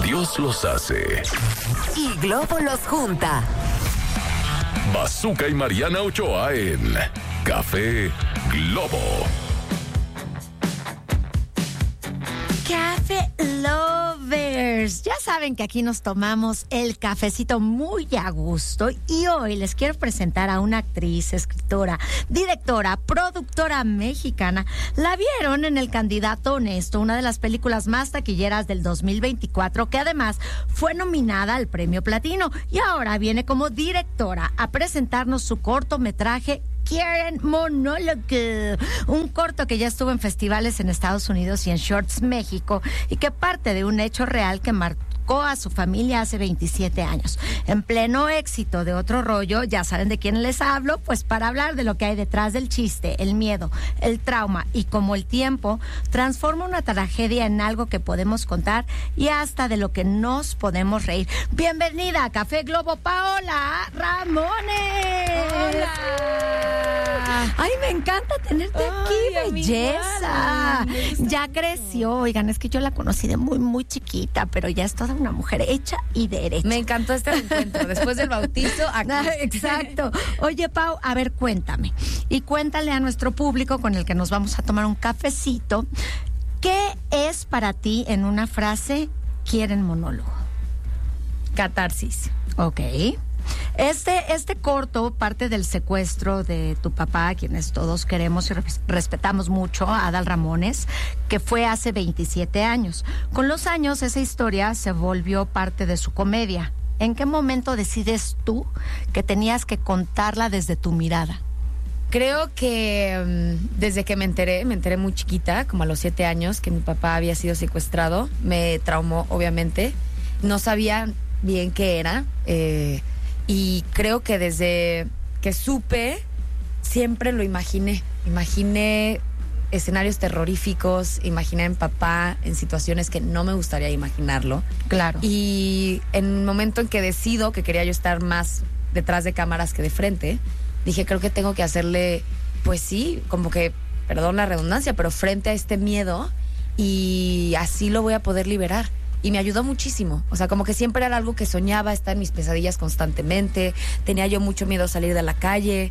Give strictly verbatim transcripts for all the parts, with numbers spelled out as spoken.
Dios los hace y Globo los junta. Bazooka y Mariana Ochoa en Café Globo. Café Lovers. Ya saben que aquí nos tomamos el cafecito muy a gusto y hoy les quiero presentar a una actriz, escritora, directora, productora mexicana. La vieron en El Candidato Honesto, una de las películas más taquilleras del dos mil veinticuatro, que además fue nominada al Premio Platino y ahora viene como directora a presentarnos su cortometraje Quieren Monólogo, un corto que ya estuvo en festivales en Estados Unidos y en Shorts México y que parte de un hecho real que marcó a su familia hace veintisiete años. En pleno éxito de Otro Rollo, ya saben de quién les hablo, pues para hablar de lo que hay detrás del chiste, el miedo, el trauma y cómo el tiempo transforma una tragedia en algo que podemos contar y hasta de lo que nos podemos reír. Bienvenida a Café Globo, Paola Ramones. Hola. Ay, me encanta tenerte aquí, Ay, belleza. Ya creció, oigan, es que yo la conocí de muy, muy chiquita, pero ya es toda una mujer hecha y derecha. Me encantó este encuentro. Después del bautizo, aquí. Ah, exacto. Oye, Pau, a ver, cuéntame. Y cuéntale a nuestro público con el que nos vamos a tomar un cafecito, ¿qué es para ti, en una frase, Quieren Monólogo? Catarsis. Ok. Este, este corto parte del secuestro de tu papá, a quienes todos queremos y respetamos mucho, Adal Ramones, que fue hace veintisiete años. Con los años, esa historia se volvió parte de su comedia. ¿En qué momento decides tú que tenías que contarla desde tu mirada? Creo que um, desde que me enteré, me enteré muy chiquita, como a los siete años, que mi papá había sido secuestrado, me traumó, obviamente. No sabía bien qué era, eh, y creo que desde que supe, siempre lo imaginé. Imaginé escenarios terroríficos, imaginé a mi papá en situaciones que no me gustaría imaginarlo. Claro. Y en el momento en que decido que quería yo estar más detrás de cámaras que de frente, dije, creo que tengo que hacerle, pues sí, como que, perdón la redundancia, pero frente a este miedo, y así lo voy a poder liberar. Y me ayudó muchísimo. O sea, como que siempre era algo que soñaba, estar en mis pesadillas constantemente. Tenía yo mucho miedo a salir de la calle.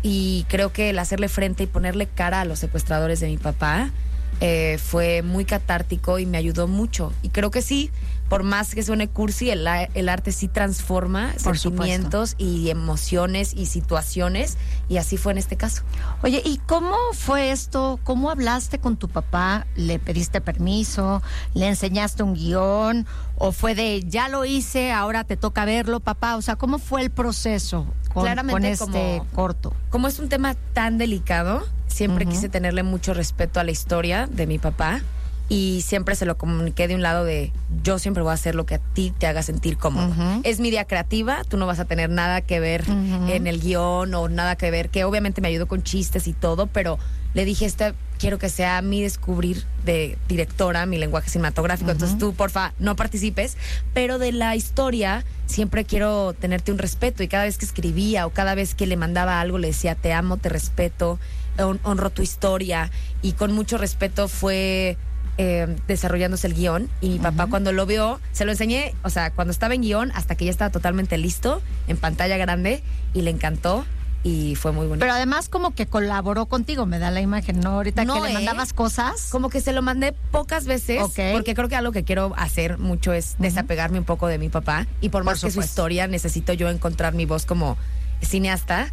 Y creo que el hacerle frente y ponerle cara a los secuestradores de mi papá eh, fue muy catártico y me ayudó mucho. Y creo que sí, por más que suene cursi, el, el arte sí transforma por sentimientos supuesto. Y emociones y situaciones. Y así fue en este caso. Oye, ¿y cómo fue esto? ¿Cómo hablaste con tu papá? ¿Le pediste permiso? ¿Le enseñaste un guión? ¿O fue de, ya lo hice, ahora te toca verlo, papá? O sea, ¿cómo fue el proceso con, Claramente con este como, corto? Como es un tema tan delicado, siempre uh-huh. quise tenerle mucho respeto a la historia de mi papá. Y siempre se lo comuniqué de un lado de, yo siempre voy a hacer lo que a ti te haga sentir cómodo. Uh-huh. Es mi idea creativa, tú no vas a tener nada que ver uh-huh. en el guión o nada que ver, que obviamente me ayudó con chistes y todo, pero le dije, este, quiero que sea mi descubrir de directora, mi lenguaje cinematográfico, uh-huh. entonces tú, porfa, no participes, pero de la historia siempre quiero tenerte un respeto, y cada vez que escribía o cada vez que le mandaba algo le decía, te amo, te respeto, hon- honro tu historia, y con mucho respeto fue... Eh, desarrollándose el guión, y mi papá uh-huh. cuando lo vio, se lo enseñé, o sea, cuando estaba en guión hasta que ya estaba totalmente listo, en pantalla grande, y le encantó y fue muy bonito. Pero además como que colaboró contigo, me da la imagen, ¿no? Ahorita no, que le mandabas eh, cosas. Como que se lo mandé pocas veces, okay. porque creo que algo que quiero hacer mucho es uh-huh. desapegarme un poco de mi papá, y por más por que su historia, necesito yo encontrar mi voz como cineasta,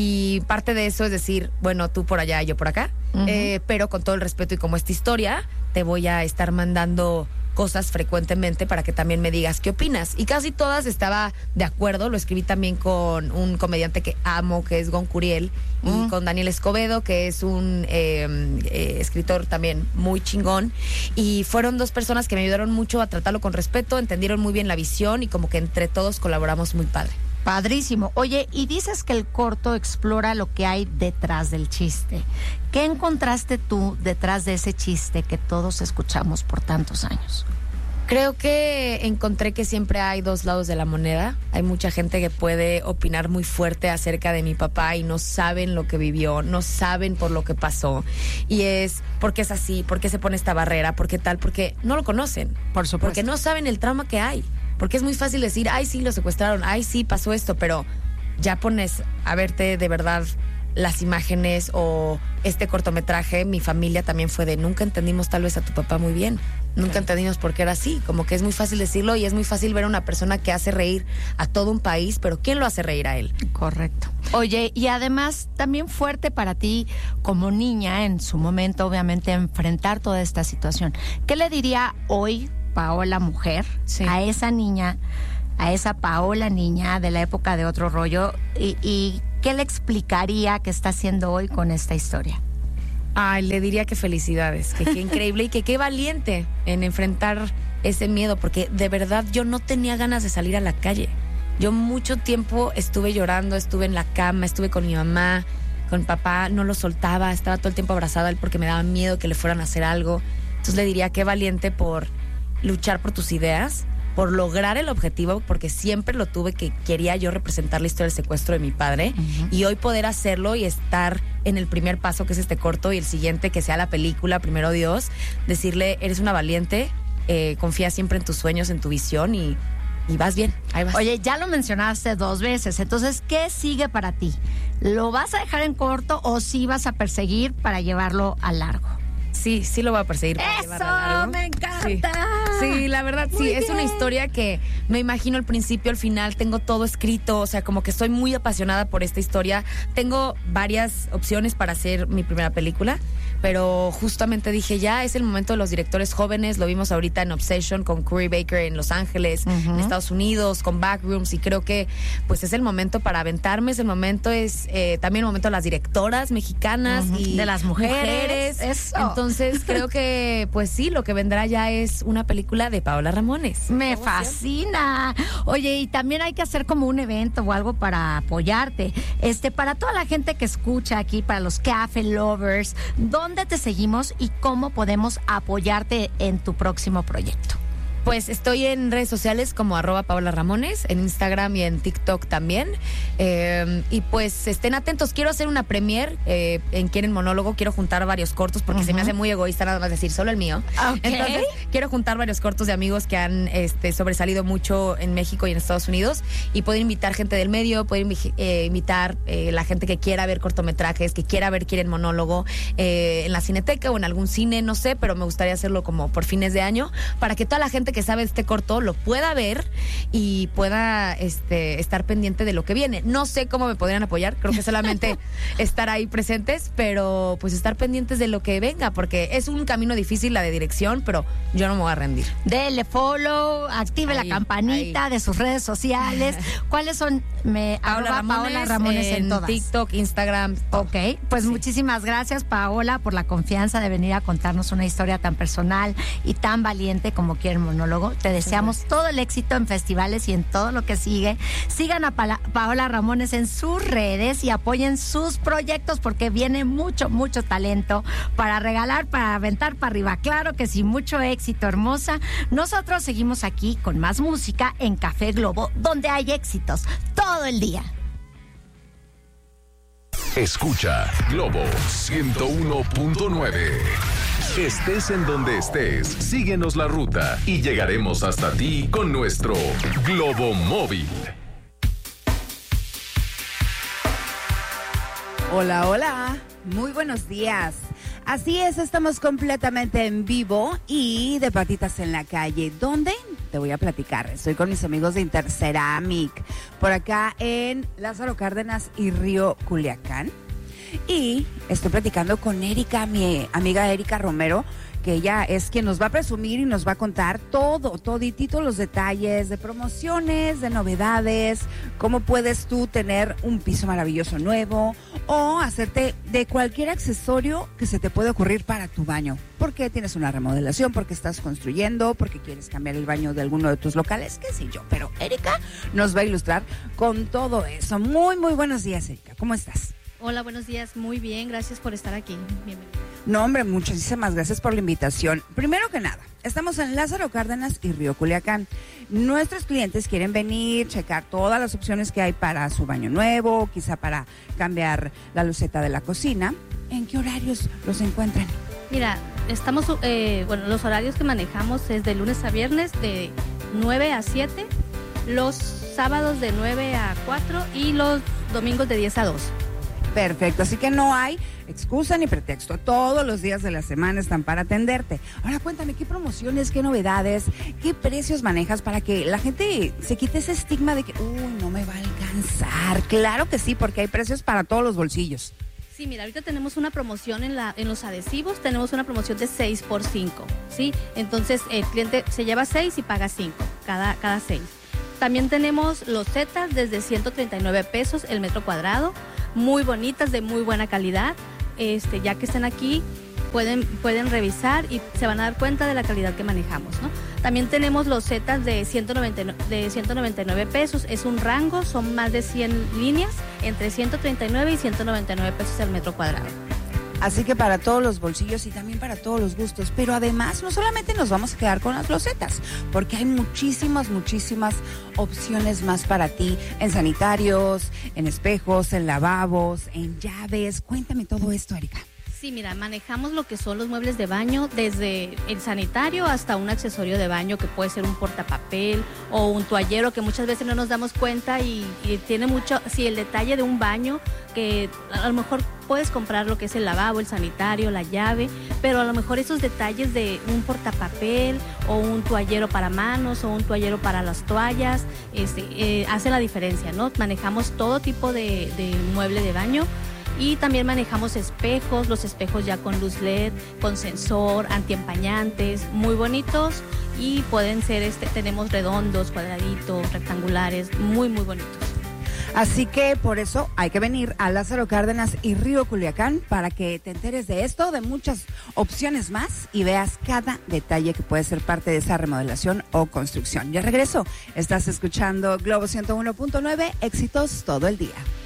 y parte de eso es decir, bueno, tú por allá, yo por acá, uh-huh. eh, pero con todo el respeto, y como esta historia, te voy a estar mandando cosas frecuentemente para que también me digas qué opinas. Y casi todas estaba de acuerdo. Lo escribí también con un comediante que amo, que es Gon Curiel, uh-huh. y con Daniel Escobedo, que es un eh, eh, escritor también muy chingón. Y fueron dos personas que me ayudaron mucho a tratarlo con respeto, entendieron muy bien la visión, y como que entre todos colaboramos muy padre. Padrísimo. Oye, y dices que el corto explora lo que hay detrás del chiste. ¿Qué encontraste tú detrás de ese chiste que todos escuchamos por tantos años? Creo que encontré que siempre hay dos lados de la moneda. Hay mucha gente que puede opinar muy fuerte acerca de mi papá y no saben lo que vivió, no saben por lo que pasó. Y es, ¿por qué es así? ¿Por qué se pone esta barrera? ¿Por qué tal? Porque no lo conocen. Por supuesto. Porque no saben el trauma que hay. Porque es muy fácil decir, ay, sí, lo secuestraron, ay, sí, pasó esto, pero ya pones a verte de verdad las imágenes o este cortometraje. Mi familia también fue de, nunca entendimos tal vez a tu papá muy bien. Nunca entendimos por qué era así. Como que es muy fácil decirlo y es muy fácil ver a una persona que hace reír a todo un país, pero ¿quién lo hace reír a él? Correcto. Oye, y además también fuerte para ti como niña en su momento, obviamente, enfrentar toda esta situación. ¿Qué le diría hoy Paola mujer sí. a esa niña, a esa Paola niña de la época de Otro Rollo y, y qué le explicaría que está haciendo hoy con esta historia? Ay, le diría que felicidades, que qué increíble y que qué valiente en enfrentar ese miedo, porque de verdad yo no tenía ganas de salir a la calle. Yo mucho tiempo estuve llorando, estuve en la cama, estuve con mi mamá, con papá, no lo soltaba, estaba todo el tiempo abrazada a él porque me daba miedo que le fueran a hacer algo. Entonces le diría qué valiente por luchar por tus ideas, por lograr el objetivo, porque siempre lo tuve, que quería yo representar la historia del secuestro de mi padre, uh-huh. y hoy poder hacerlo y estar en el primer paso, que es este corto, y el siguiente, que sea la película, primero Dios, decirle, eres una valiente, eh, confía siempre en tus sueños, en tu visión, y, y vas bien, ahí vas. Oye, ya lo mencionaste dos veces, entonces, ¿qué sigue para ti? ¿Lo vas a dejar en corto o sí vas a perseguir para llevarlo a largo? Sí, sí lo voy a perseguir. ¡Eso! ¡Me encanta! Sí, sí, la verdad, muy sí, bien. Es una historia que me imagino al principio, al final, tengo todo escrito, o sea, como que estoy muy apasionada por esta historia. Tengo varias opciones para hacer mi primera película, pero justamente dije, ya es el momento de los directores jóvenes. Lo vimos ahorita en Obsession con Curry Baker en Los Ángeles, uh-huh. en Estados Unidos, con Backrooms, y creo que pues es el momento para aventarme, es el momento, es eh, también el momento de las directoras mexicanas uh-huh. y de las mujeres. mujeres. Eso. Entonces creo que pues sí, lo que vendrá ya es una película de Paola Ramones. Me fascina. Oye, y también hay que hacer como un evento o algo para apoyarte. Este, para toda la gente que escucha aquí, para los Café Lovers, ¿dónde te seguimos y cómo podemos apoyarte en tu próximo proyecto? Pues estoy en redes sociales como arroba Paola Ramones, en Instagram y en TikTok también. Eh, y pues estén atentos, quiero hacer una premiere eh, en Quieren Monólogo, quiero juntar varios cortos porque uh-huh. se me hace muy egoísta nada más decir solo el mío. Okay. Entonces quiero juntar varios cortos de amigos que han este, sobresalido mucho en México y en Estados Unidos, y poder invitar gente del medio, poder eh, invitar eh, la gente que quiera ver cortometrajes, que quiera ver Quieren Monólogo eh, en la Cineteca o en algún cine, no sé, pero me gustaría hacerlo como por fines de año, para que toda la gente que sabe de este corto lo pueda ver y pueda este, estar pendiente de lo que viene. No sé cómo me podrían apoyar, creo que solamente estar ahí presentes, pero pues estar pendientes de lo que venga, porque es un camino difícil la de dirección, pero yo no me voy a rendir. Dele follow, active ahí, la campanita ahí. De sus redes sociales. ¿Cuáles son? Me, Paola Ramones, Paola Ramones en, en todas. TikTok, Instagram. Ok, pues sí. Muchísimas gracias, Paola, por la confianza de venir a contarnos una historia tan personal y tan valiente como Quieren Monólogo. Te deseamos todo el éxito en festivales y en todo lo que sigue. Sigan a Pa- Paola Ramones en sus redes y apoyen sus proyectos, porque viene mucho, mucho talento para regalar, para aventar para arriba. Claro que sí, mucho éxito, hermosa. Nosotros seguimos aquí con más música en Café Globo, donde hay éxitos todo el día. Escucha Globo ciento uno punto nueve. Estés en donde estés, síguenos la ruta y llegaremos hasta ti con nuestro Globo Móvil. Hola, hola, muy buenos días. Así es, estamos completamente en vivo y de patitas en la calle. ¿Dónde? Te voy a platicar. Estoy con mis amigos de Interceramic, por acá en Lázaro Cárdenas y Río Culiacán. Y estoy platicando con Erika, mi amiga Erika Romero, que ella es quien nos va a presumir y nos va a contar todo, toditito los detalles de promociones, de novedades, cómo puedes tú tener un piso maravilloso nuevo o hacerte de cualquier accesorio que se te puede ocurrir para tu baño. Porque tienes una remodelación, porque estás construyendo, porque quieres cambiar el baño de alguno de tus locales, qué sé yo. Pero Erika nos va a ilustrar con todo eso. Muy, muy buenos días, Erika. ¿Cómo estás? Hola, buenos días. Muy bien, gracias por estar aquí. Bienvenido. No, hombre, muchísimas gracias por la invitación. Primero que nada, estamos en Lázaro Cárdenas y Río Culiacán. Nuestros clientes quieren venir, checar todas las opciones que hay para su baño nuevo, quizá para cambiar la loseta de la cocina. ¿En qué horarios los encuentran? Mira, estamos, eh, bueno, los horarios que manejamos es de lunes a viernes de nueve a siete, los sábados de nueve a cuatro y los domingos de diez a dos. Perfecto, así que no hay excusa ni pretexto. Todos los días de la semana están para atenderte. Ahora cuéntame, ¿qué promociones, qué novedades, qué precios manejas para que la gente se quite ese estigma de que, uy, no me va a alcanzar? Claro que sí, porque hay precios para todos los bolsillos. Sí, mira, ahorita tenemos una promoción en, la, en los adhesivos, tenemos una promoción de seis por cinco, ¿sí? Entonces el cliente se lleva seis y paga cinco, cada, cada seis. También tenemos losetas desde ciento treinta y nueve pesos el metro cuadrado, muy bonitas, de muy buena calidad. Este, ya que estén aquí, pueden, pueden revisar y se van a dar cuenta de la calidad que manejamos, ¿no? También tenemos losetas de ciento noventa y nueve pesos, es un rango, son más de cien líneas, entre ciento treinta y nueve y ciento noventa y nueve pesos el metro cuadrado. Así que para todos los bolsillos y también para todos los gustos. Pero además no solamente nos vamos a quedar con las losetas, porque hay muchísimas, muchísimas opciones más para ti en sanitarios, en espejos, en lavabos, en llaves. Cuéntame todo esto, Erika. Sí, mira, manejamos lo que son los muebles de baño, desde el sanitario hasta un accesorio de baño que puede ser un portapapel o un toallero, que muchas veces no nos damos cuenta y, y tiene mucho, sí, el detalle de un baño, que a lo mejor puedes comprar lo que es el lavabo, el sanitario, la llave, pero a lo mejor esos detalles de un portapapel o un toallero para manos o un toallero para las toallas, este, eh, hace la diferencia, ¿no? Manejamos todo tipo de, de mueble de baño. Y también manejamos espejos, los espejos ya con luz L E D, con sensor, antiempañantes, muy bonitos y pueden ser, este, tenemos redondos, cuadraditos, rectangulares, muy, muy bonitos. Así que por eso hay que venir a Lázaro Cárdenas y Río Culiacán para que te enteres de esto, de muchas opciones más y veas cada detalle que puede ser parte de esa remodelación o construcción. Ya regreso, estás escuchando Globo ciento uno punto nueve, éxitos todo el día.